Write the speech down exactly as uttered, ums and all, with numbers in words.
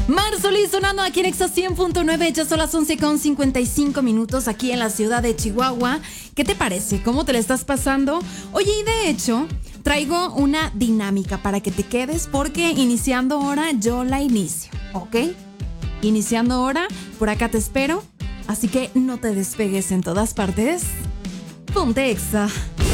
Mar Solís sonando aquí en Exa cien punto nueve, ya son las once con cincuenta y cinco minutos aquí en la ciudad de Chihuahua. ¿Qué te parece? ¿Cómo te la estás pasando? Oye, y de hecho, traigo una dinámica para que te quedes porque iniciando hora yo la inicio, ¿ok? Iniciando hora, por acá te espero, así que no te despegues en todas partes. Ponte Exa.